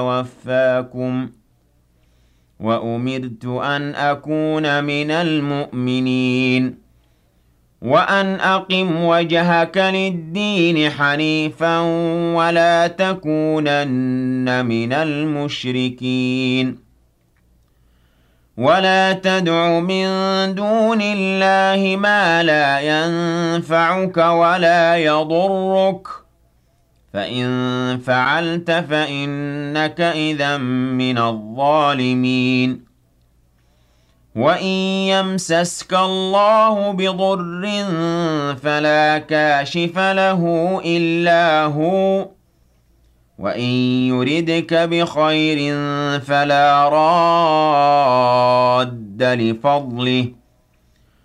وفاكم وأمرت أن أكون من المؤمنين وأن أقم وجهك للدين حنيفا ولا تكونن من المشركين ولا تدع من دون الله ما لا ينفعك ولا يضرك فإن فعلت فإنك إذًا من الظالمين وإن يمسسك الله بضر فلا كاشف له إلا هو وإن يردك بخير فلا راد لفضله